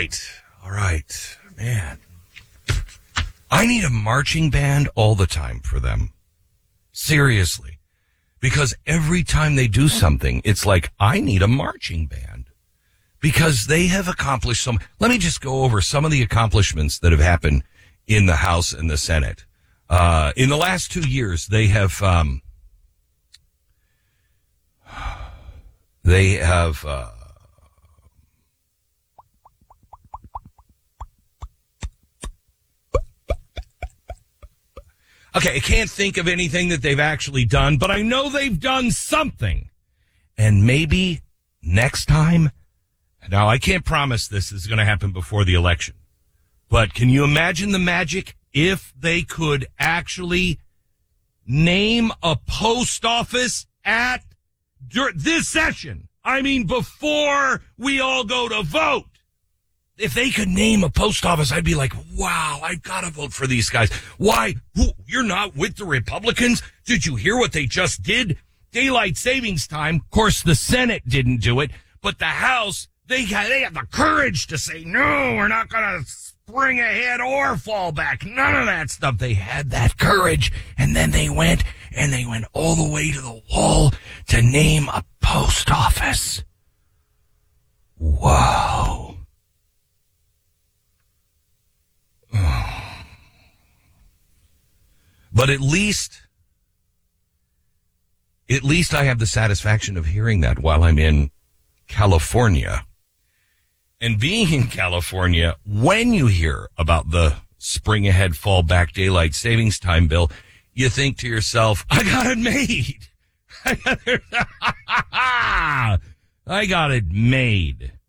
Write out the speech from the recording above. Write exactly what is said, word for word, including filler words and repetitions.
right. All right. Man. I need a marching band all the time for them. Seriously. Because every time they do something, it's like, I need a marching band. Because they have accomplished some. Let me just go over some of the accomplishments that have happened in the House and the Senate. Uh, in the last two years, they have, um, they have, uh, okay, I can't think of anything that they've actually done, but I know they've done something. And maybe next time, now I can't promise this is going to happen before the election, but can you imagine the magic if they could actually name a post office at dur- this session? I mean, before we all go to vote. If they could name a post office, I'd be like, wow, I've got to vote for these guys. Why? Who, you're not with the Republicans? Did you hear what they just did? Daylight savings time. Of course, the Senate didn't do it, but the House, they had, they had the courage to say, no, we're not going to spring ahead or fall back. None of that stuff. They had that courage, and then they went, and they went all the way to the wall to name a post office. Wow. But at least, at least I have the satisfaction of hearing that while I'm in California. And being in California, when you hear about the spring ahead, fall back daylight savings time bill, you think to yourself, I got it made. I got it, I got it made.